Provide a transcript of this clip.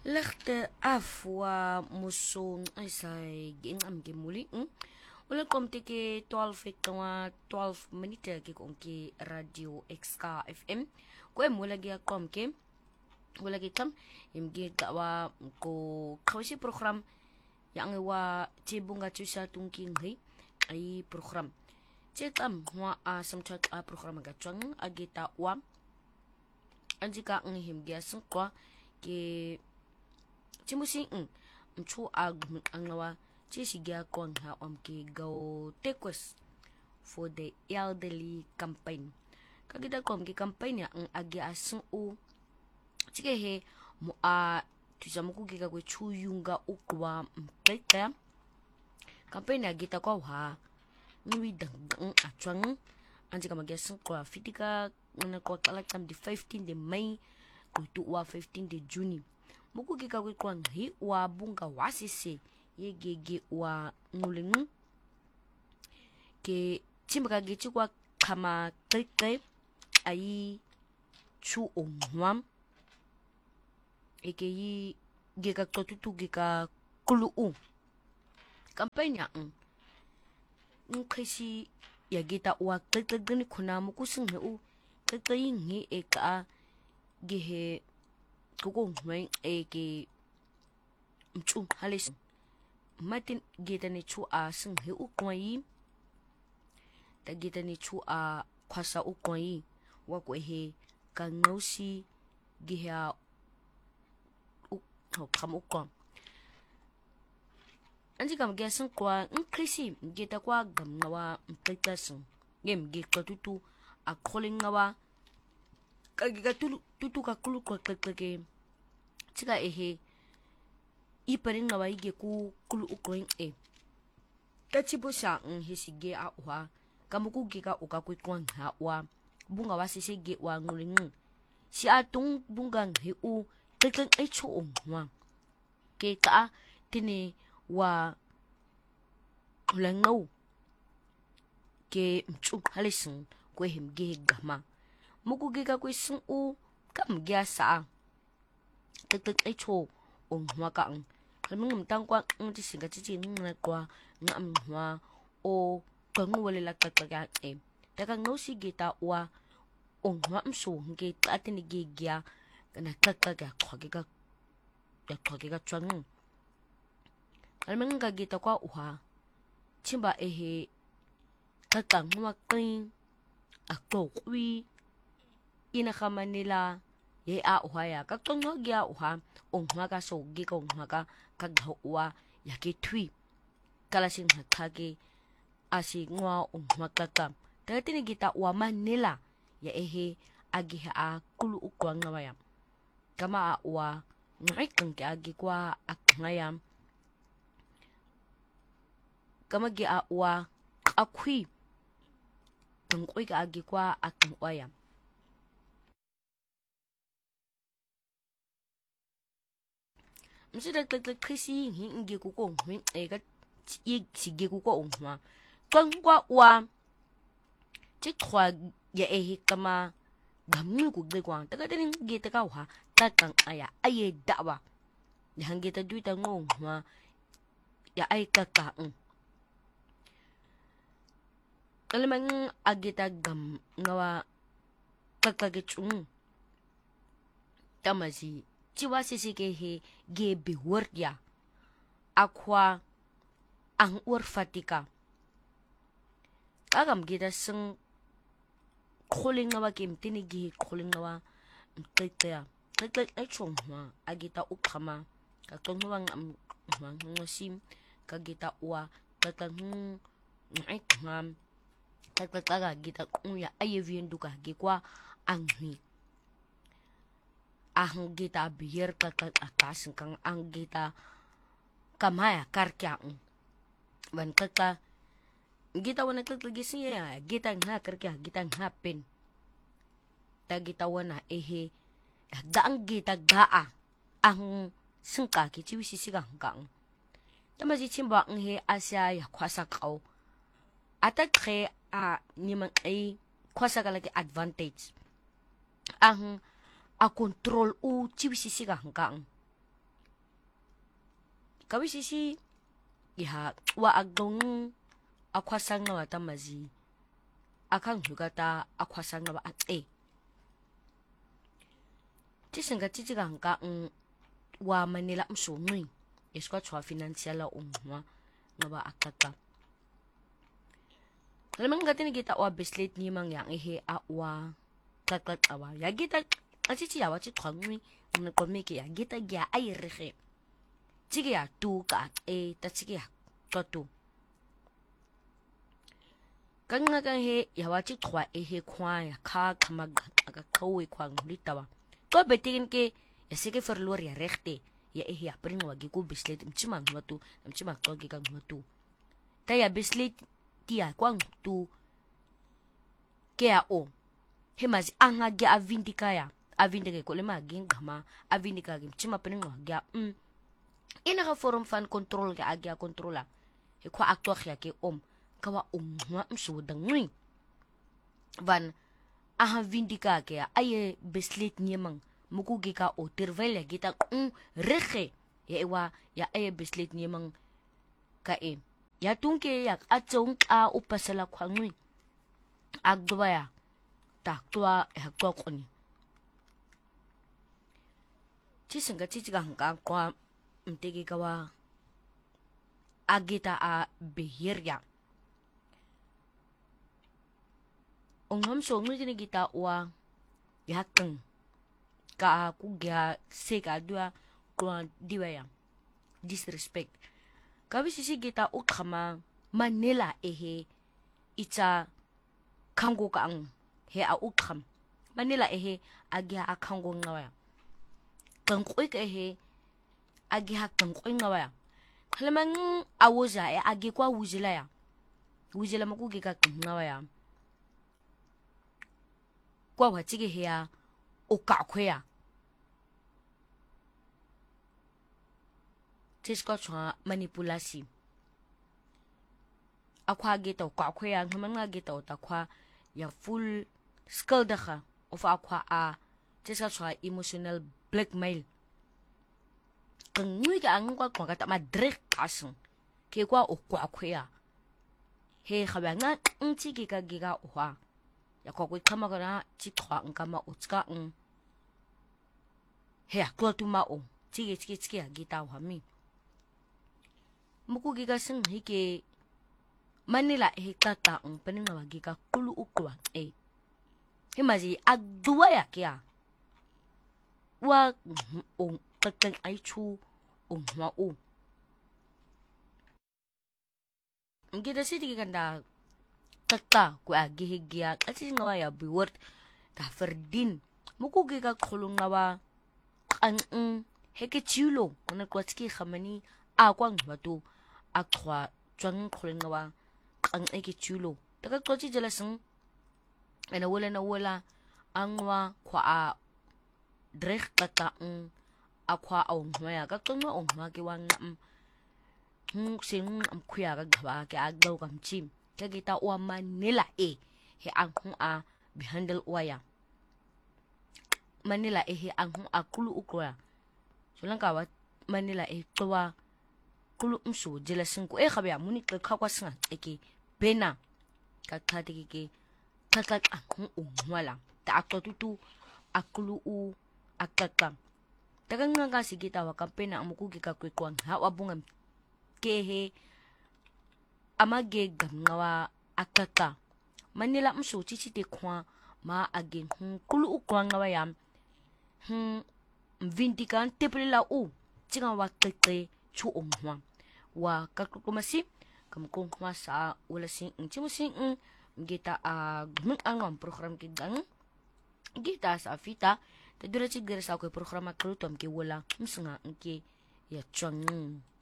Legte afwa musong isay ginam gemuli wala komte ke 12 ekwa 12 minute ke konke radio XK FM ko mula gi komke wala gi tam imgi gawa ko khawsi program yang wa tibunga tusa tungking hi ai program cetam wa samchat a program ga chang agita wa anjika ngihim gi asukwa ke Chimusi mchu angwa chisigia kon ha omki go tequest for the elderly campaign. Kagita komki campaign ya ang agi asun u chike he mo tujamuku giga kwe chu yunga ukwa mpleka campaign ya gita kwa ha nui dang atwang anjika magiasun kwa fitika na kwa kalakam di 15 de May kuitu wa 15 de June. Muku kika kwang hi wa bunga wasisi ye gege wa nguling ke chimba gechi kwa kama tete ai chu omwam eke yi gega totutu gega kulu kampanya nkesi ya geta wa tete gani kuna muku sing he tete yin eka gehe kuko ngwen eke mchu halis matin geta ne chu a sing he ukwayi ta geta ne chu a kwasa ukwayi wa ko he ka ngausi giha kam ukon anji kam gesin kwa nkrisi geta kwa gam nawa mpetasin gem ge tutu a calling nawa kagiga tutu ka kulu kwa kleke chika ehe iparing nawa ige ku kulu ukroin kachibo sha hesige a wa kamuku giga uka kwekwan ha wa bunga wasise ge wa nguling si atung bunga he u kleken echo onwa ke ka tini wa langau ke mchu halisin kwe him ge gama muku giga kwe sun u kam gya sa tek echo onwa ka kalmung mtangwa ngti singa chichi ngna kwa ngamwa o kangu wale la kakaka daga ngosi geta wa onwa mso nge atini ge gya kana kakaka kwagega ya kwagega chwang kalmung ga geta kwa uha chimba ehe kaka ngwa kin akokwi ina kamanila ye a uhaya ka tongo gya uha onwa ka so gi ko onwa ka kagwa ya ke thui kala sin hakage asi ngwa onwa kaka tatini gita wa manila ya ehe agi a kulu ukwa ngawaya kama a wa ngai kan ke agi kwa akngaya kama gi a wa akhui kan koi ka agi kwa akngwaya msida krisi nge kuko ngwe ega ye sige kuko onwa kangwa wa chikwa ya ehe kama gamnu ku gwa daga tin ge ta ka wa ta kan aya aye dawa ya hange ta duita ngwa ya ai kaka kalmang agita gam ngawa kaka ge chung tamazi chiwa sisi ke he ge beword ya akwa ang urfatika kagam gita sing calling nawa kim tinigi calling nawa mtete echong ma agita ukama kakong nawa ngosim kagita wa tatang ngam tataga gita kuya ayevien duka gikwa anghi ang gita biyer akas kang ang gita kamaya karkya ban kaka gita wana lagi ya gita nga karkya gita nga pen ta gita wana ehe daang gita gaa ang singka ki chiwisi sigang kang tamaji chimba nghe asya ya kwasa kao atakre a nimang ay kwasa kalagi advantage ang a control u chiwisi sigang kang kawisisi ya wa agdong akwasang na wata mazi akang hugata akwasang na wa tisenga titiganga wa manila msungwi eskwa chwa financial ongwa ngaba akaka lemang gatin kita wa beslet ni mang yang ehe awa kakak awa ya kita achichi ya wachi twangwi mnekomeke ya kita gya ayirhe chige ya tu ka ta chige ya to kanga kan he ya wachi twa ehe kwa ya ka kamaga ka kowe kwa ngulitawa to betin ke ya sike verloor ya rechte ya ehe ya pring wagi ku beslet mchima ngwatu mchima togi ka ngwatu ta ya beslet tia kwa ngtu ke ya o hemazi anga gya avindika ya avindike ko lema gingama avindika gim chima pring wagya ina ga forum fan control ga agya controla he kwa aktor ya ke kawa mwa msudangwi van aha vindika ke aye beslet niemang mukugi ka o terwijl ya kita rege ya ewa ya aye beslet niemang ka ya tunke ya atong ka upasala kwangwi agdwa ya takwa hakwa koni chisenga chichiga hanga kwa mtegi kawa agita a behirya ongam so ngini kita wa yakeng ka ku ga seka dua kwa diwaya disrespect kabi sisi kita ukama manila ehe ita kango ka ang he a ukam manila ehe agya akango ngawaya kangkoy ka ehe agya kangkoy ngawaya halamang awoza agi kwa wuzila makugi ka ngawaya kwa wachige hea okakwea tisko chwa manipulasi akwa geta okakwea ngamanga geta otakwa ya full skill daga of akwa tisko chwa emotional blackmail ngui ka angwa kwa kata madrek kasung ke kwa okakwea he khabanga ntiki ka giga oha ya kwa kama kana chitwa ngama utska he aklotuma chige ya gita wami muku giga sing hike manila he kata peninga wagiga kulu ukwa he mazi agdua ya kia wa kakang aichu wa ngida sidi kanda kata ku agihigia kasi ngawa ya biword ka verdien muku giga khulung ngawa an heke chulo ona kwatski khamani akwang batu akwa twang khulung ngawa an eke chulo daga kwatsi jelasung na wala angwa kwa drek kata akwa ongwa ka tongwa ongwa ke wang sing kuya ga gaba ke agdaw kam chim kita wa manila he anghu a behandle waya manila he anghu akulu ukwa sulang kawa manila towa kulu msu jelasin ko khabe amuni ka kwa singa eke bena ka thati ke kakak anghu ungwala ta aktotutu akulu u akaka tagang nga sigita wa kampena amuku ka kwekwang ha wabunga kehe amage gamngawa akaka manila mso chichite kwa ma again kulu ukwa ngawa yam vindikan teplela chinga wa keke chu ongwa wa kakukumasi kamkongwa sa wala sing chimusin gita gumeng angam program ke gang gita sa fita tadura chigdera sa ko program akrutom ke wala msinga ke ya chang